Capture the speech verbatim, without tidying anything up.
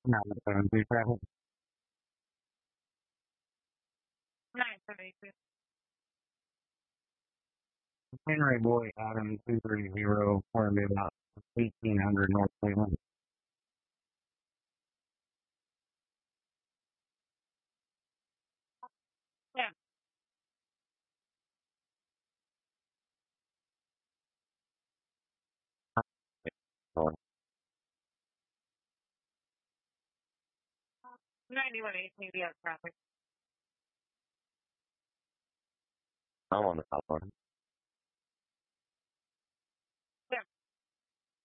No, um, do travel. nine seventy-two. Henry Boy, Adam two three zero, for me about eighteen hundred North Cleveland. Yeah. So, ninety-one eighteen, the traffic. I'm on the top one.